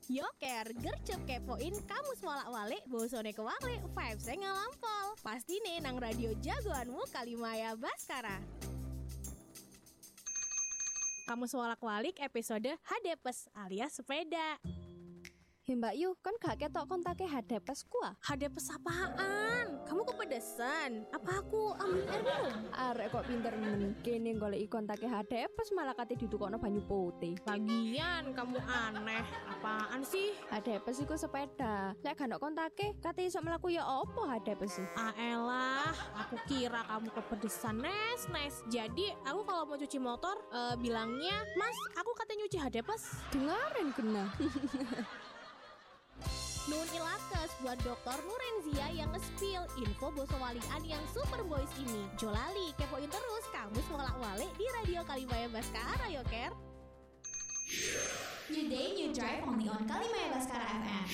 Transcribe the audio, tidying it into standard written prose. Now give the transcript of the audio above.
Yo ker, gercep kepoin kamus walak-walik, bosone kewalik, vibes-nya ngalampol. Pasti nih nang radio jagoanmu Kalimaya Baskara. Kamus walak-walik episode Hadepes alias sepeda. Mbak Yu, kan gak ketok kontake hadepes ku ah. Hadepes apaan? Kamu kepedesan? Apa aku ambil air minum? Arek kok pinter men. Kene goleki kontake hadepes malah kate ditukokno banyu putih. Lagian kamu aneh. Apaan sih? Hadepes iku sepeda. Lek gak ono kontake, kate iso mlaku ya opo hadepes sih? Elah, aku kira kamu kepedesan nes. Jadi aku kalau mau cuci motor bilangnya, "Mas, aku katanya nyuci hadepes." Dengarin kena. Nun ilakes buat Dr. Nurenzia yang nge-spill info bosowalian yang super boys ini. Jolali, kepoin terus kamus walak-walik di Radio Kalimaya Baskara yo ker. New day, new drive only on Kalimaya Baskara FM.